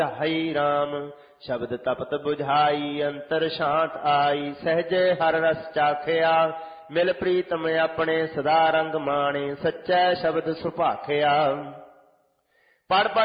ਹਈ ਰਾਮ ਸ਼ਬਦ ਤਪਤ ਬੁਝਾਈ ਅੰਤਰ ਸ਼ਾਂਤ ਆਈ ਸਹਜੇ ਹਰ ਰਸ ਚਾਖਿਆ ਮਿਲ ਪ੍ਰੀਤਮ ਆਪਣੇ ਸਦਾ ਰੰਗ ਮਾਣੇ ਸੱਚੈ ਸ਼ਬਦ ਸੁਭਾਖਿਆ। ਪੜ